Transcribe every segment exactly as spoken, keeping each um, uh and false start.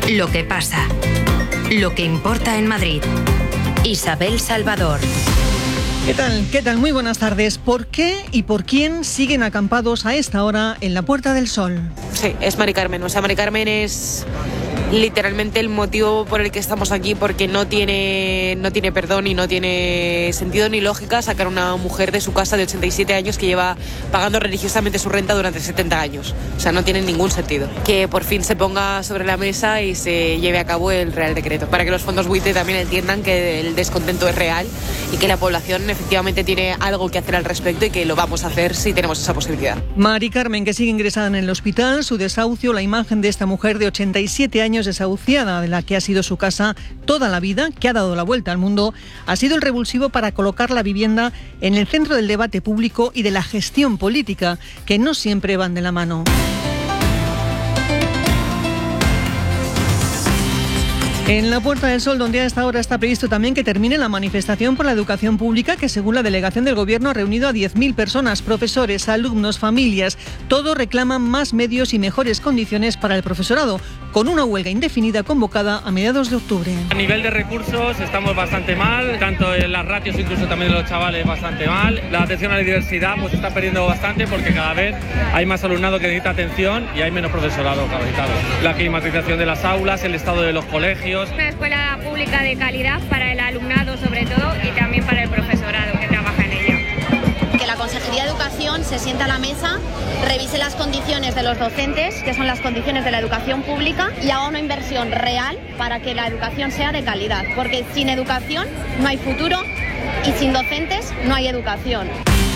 Lo que pasa. Lo que importa en Madrid. Isabel Salvador. ¿Qué tal? ¿Qué tal? Muy buenas tardes. ¿Por qué y por quién siguen acampados a esta hora en la Puerta del Sol? Sí, es Mari Carmen. O sea, Mari Carmen es literalmente el motivo por el que estamos aquí, porque no tiene, no tiene perdón y no tiene sentido ni lógica sacar a una mujer de su casa de ochenta y siete años que lleva pagando religiosamente su renta durante setenta años. O sea, no tiene ningún sentido. Que por fin se ponga sobre la mesa y se lleve a cabo el Real Decreto, para que los fondos buitre también entiendan que el descontento es real y que la población efectivamente tiene algo que hacer al respecto y que lo vamos a hacer si tenemos esa posibilidad. Mari Carmen, que sigue ingresada en el hospital, su desahucio, la imagen de esta mujer de ochenta y siete años desahuciada, de la que ha sido su casa toda la vida, que ha dado la vuelta al mundo, ha sido el revulsivo para colocar la vivienda en el centro del debate público y de la gestión política, que no siempre van de la mano. En la Puerta del Sol, donde a esta hora está previsto también que termine la manifestación por la educación pública, que según la delegación del Gobierno ha reunido a diez mil personas, profesores, alumnos, familias. Todos reclaman más medios y mejores condiciones para el profesorado, con una huelga indefinida convocada a mediados de octubre. A nivel de recursos estamos bastante mal, tanto en las ratios incluso también de los chavales bastante mal. La atención a la diversidad pues está perdiendo bastante porque cada vez hay más alumnado que necesita atención y hay menos profesorado capacitado. La climatización de las aulas, el estado de los colegios. Una escuela pública de calidad para el alumnado sobre todo y también para el profesorado que trabaja en ella. Que la Consejería de Educación se sienta a la mesa, revise las condiciones de los docentes, que son las condiciones de la educación pública, y haga una inversión real para que la educación sea de calidad, porque sin educación no hay futuro y sin docentes no hay educación.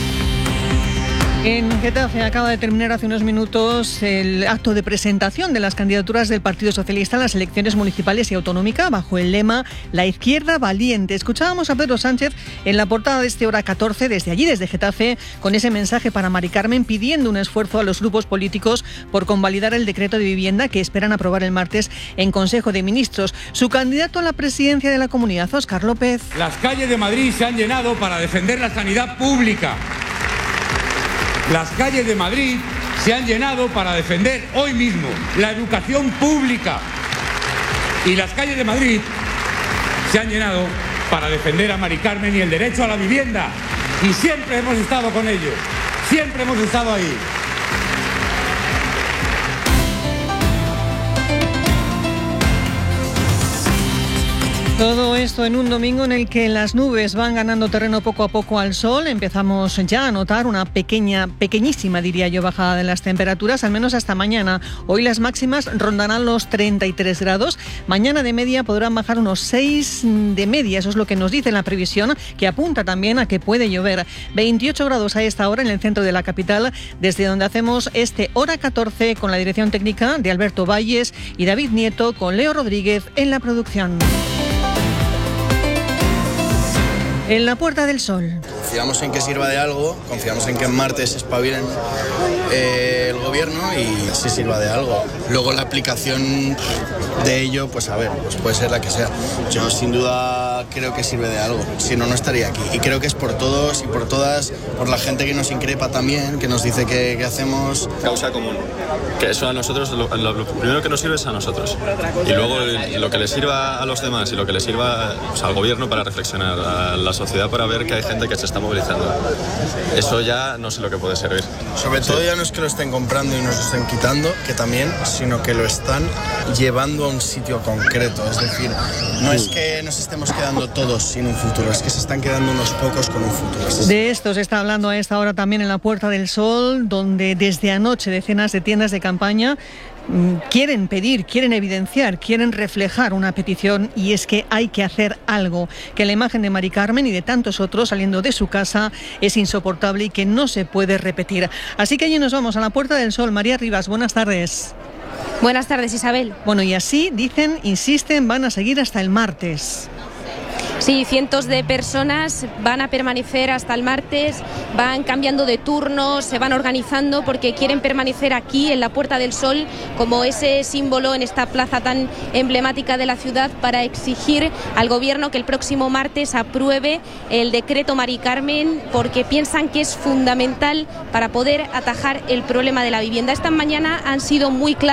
En Getafe acaba de terminar hace unos minutos el acto de presentación de las candidaturas del Partido Socialista en las elecciones municipales y autonómicas bajo el lema La Izquierda Valiente. Escuchábamos a Pedro Sánchez en la portada de este Hora catorce desde allí, desde Getafe, con ese mensaje para Mari Carmen pidiendo un esfuerzo a los grupos políticos por convalidar el decreto de vivienda que esperan aprobar el martes en Consejo de Ministros. Su candidato a la presidencia de la Comunidad, Óscar López. Las calles de Madrid se han llenado para defender la sanidad pública. Las calles de Madrid se han llenado para defender hoy mismo la educación pública. Y las calles de Madrid se han llenado para defender a Mari Carmen y el derecho a la vivienda. Y siempre hemos estado con ellos, siempre hemos estado ahí. Todo esto en un domingo en el que las nubes van ganando terreno poco a poco al sol. Empezamos ya a notar una pequeña, pequeñísima diría yo, bajada de las temperaturas, al menos hasta mañana. Hoy las máximas rondarán los treinta y tres grados. Mañana de media podrán bajar unos seis de media, eso es lo que nos dice la previsión, que apunta también a que puede llover. veintiocho grados a esta hora en el centro de la capital, desde donde hacemos este Hora catorce con la dirección técnica de Alberto Valles y David Nieto, con Leo Rodríguez en la producción. En la Puerta del Sol. Confiamos en que sirva de algo, confiamos en que en martes espabilen eh, el gobierno y sí sirva de algo. Luego la aplicación de ello, pues a ver, pues puede ser la que sea. Yo sin duda creo que sirve de algo, si no, no estaría aquí. Y creo que es por todos y por todas, por la gente que nos increpa también, que nos dice que, que hacemos... Causa común, que eso a nosotros, lo, lo, lo primero que nos sirve es a nosotros. Y luego lo que le sirva a los demás y lo que le sirva, o sea, al gobierno para reflexionar, a la sociedad para ver que hay gente que se está movilizando. Eso ya no sé lo que puede servir. Sobre todo sí. Ya no es que lo estén comprando y nos lo estén quitando, que también, sino que lo están llevando a un sitio concreto. Es decir, no es que nos estemos quedando todos sin un futuro, es que se están quedando unos pocos con un futuro. De esto se está hablando a esta hora también en la Puerta del Sol, donde desde anoche decenas de tiendas de campaña quieren pedir, quieren evidenciar, quieren reflejar una petición, y es que hay que hacer algo, que la imagen de Mari Carmen y de tantos otros saliendo de su casa es insoportable y que no se puede repetir. Así que allí nos vamos a la Puerta del Sol. María Rivas, buenas tardes. Buenas tardes, Isabel. Bueno, y así dicen, insisten, van a seguir hasta el martes. Sí, cientos de personas van a permanecer hasta el martes, van cambiando de turno, se van organizando porque quieren permanecer aquí en la Puerta del Sol como ese símbolo en esta plaza tan emblemática de la ciudad, para exigir al Gobierno que el próximo martes apruebe el decreto Mari Carmen, porque piensan que es fundamental para poder atajar el problema de la vivienda. Esta mañana han sido muy claros